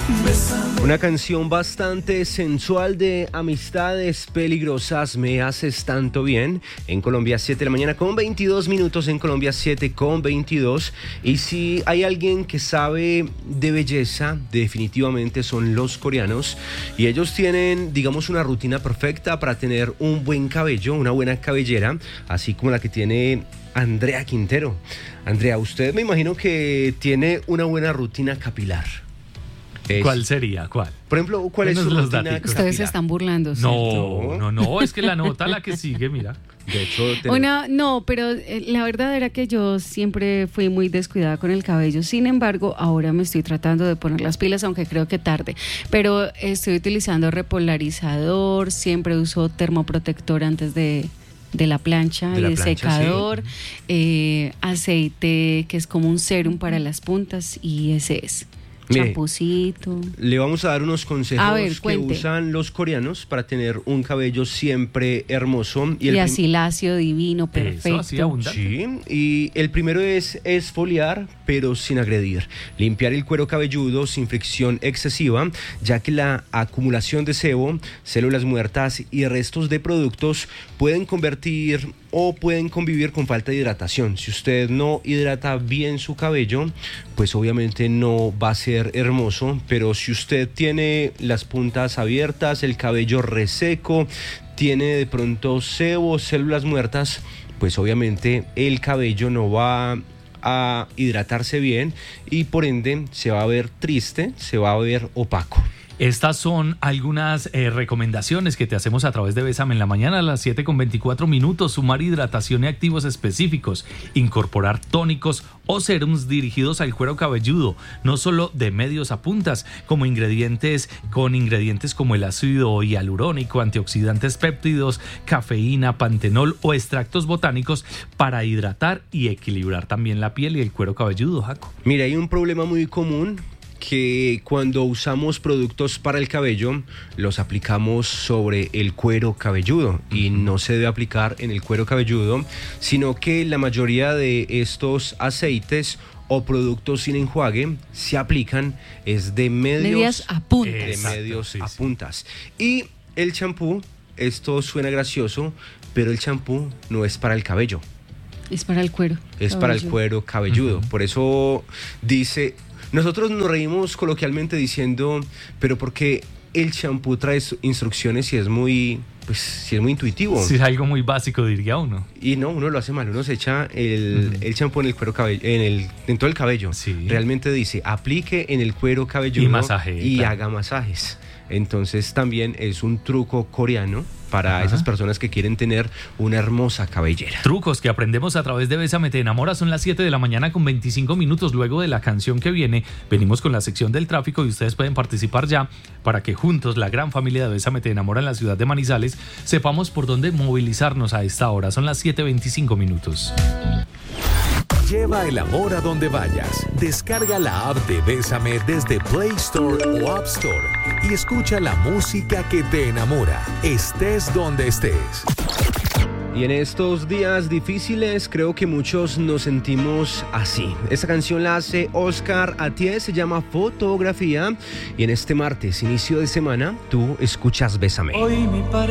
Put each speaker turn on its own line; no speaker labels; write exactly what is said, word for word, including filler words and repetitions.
Una canción bastante sensual de amistades peligrosas, me haces tanto bien. En Colombia, siete de la mañana con veintidós minutos, en Colombia, siete con veintidós. Y si hay alguien que sabe de belleza, definitivamente son los coreanos. Y ellos tienen, digamos, una rutina perfecta para tener un buen cabello, una buena cabellera, así como la que tiene Andrea Quintero. Andrea, usted me imagino que tiene una buena rutina capilar.
Es, ¿Cuál sería? ¿Cuál?
Por ejemplo, ¿cuál es su rutina capilar?
Ustedes se están burlando.
No, no, no, es que la nota la que sigue, mira.
De hecho, te...
Una, no, pero eh, la verdad era que yo siempre fui muy descuidada con el cabello. Sin embargo, ahora me estoy tratando de poner las pilas, aunque creo que tarde. Pero estoy utilizando repolarizador, siempre uso termoprotector antes de... de la plancha
de
y
la
de
plancha,
secador,
sí.
eh, aceite que es como un serum para las puntas y ese es. Champucito.
Le vamos a dar unos consejos
a ver,
que
cuente.
usan los coreanos para tener un cabello siempre hermoso.
Y,
el
y
prim-
así lacio, divino, perfecto.
Eso, así abundante.
Sí, y el primero es exfoliar, pero sin agredir. Limpiar el cuero cabelludo sin fricción excesiva, ya que la acumulación de sebo, células muertas y restos de productos pueden convertir o pueden convivir con falta de hidratación. Si usted no hidrata bien su cabello, pues obviamente no va a ser hermoso, pero si usted tiene las puntas abiertas, el cabello reseco, tiene de pronto sebo, células muertas, pues obviamente el cabello no va a hidratarse bien y por ende se va a ver triste, se va a ver opaco.
Estas son algunas eh, recomendaciones que te hacemos a través de Bésame en la mañana a las siete con veinticuatro minutos. Sumar hidratación y activos específicos, incorporar tónicos o serums dirigidos al cuero cabelludo, no solo de medios a puntas, como ingredientes con ingredientes como el ácido hialurónico, antioxidantes péptidos, cafeína, pantenol o extractos botánicos para hidratar y equilibrar también la piel y el cuero cabelludo, Jaco.
Mira, hay un problema muy común que cuando usamos productos para el cabello los aplicamos sobre el cuero cabelludo y no se debe aplicar en el cuero cabelludo, sino que la mayoría de estos aceites o productos sin enjuague se aplican es de medios,
medias a puntas.
de
Exacto,
medios
sí,
a
sí.
puntas. Y el champú, esto suena gracioso, pero el champú no es para el cabello,
Es para el cuero.
es para el cuero cabelludo. Uh-huh. Por eso dice... Nosotros nos reímos coloquialmente diciendo, pero porque el champú trae instrucciones y es muy, pues, si es muy intuitivo.
Sí, es algo muy básico, diría uno.
Y no, uno lo hace mal, uno se echa el, uh-huh. el champú en el cuero cabello, en el, en todo el cabello.
Sí.
Realmente dice, aplique en el cuero cabelludo
y, masaje,
y
claro.
haga masajes. Entonces también es un truco coreano para Ajá. esas personas que quieren tener una hermosa cabellera.
Trucos que aprendemos a través de Bésame Te Enamora. Son las siete de la mañana con veinticinco minutos. Luego de la canción que viene, venimos con la sección del tráfico y ustedes pueden participar ya para que juntos, la gran familia de Bésame Te Enamora en la ciudad de Manizales, sepamos por dónde movilizarnos a esta hora. Son las siete veinticinco minutos.
Lleva el amor a donde vayas. Descarga la app de Bésame desde Play Store o App Store y escucha la música que te enamora, estés donde estés.
Y en estos días difíciles creo que muchos nos sentimos así. Esta canción la hace Oscar Atié, se llama Fotografía y en este martes, inicio de semana, tú escuchas Bésame.
Hoy mi